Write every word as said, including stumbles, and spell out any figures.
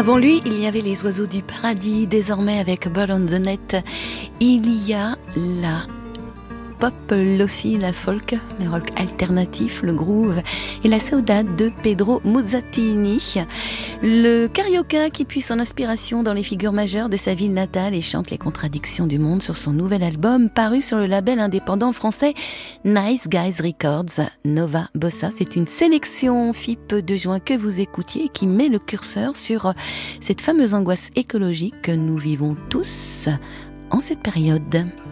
Avant lui, il y avait les oiseaux du paradis. Désormais, avec Bird on the Net, il y a la pop, lofi, la folk, le rock alternatif, le groove et la saudade de Pedro Muzzatini. Le carioca qui puise son inspiration dans les figures majeures de sa ville natale et chante les contradictions du monde sur son nouvel album paru sur le label indépendant français Nice Guys Records. Nova Bossa, c'est une sélection F I P de juin que vous écoutiez et qui met le curseur sur cette fameuse angoisse écologique que nous vivons tous en cette période.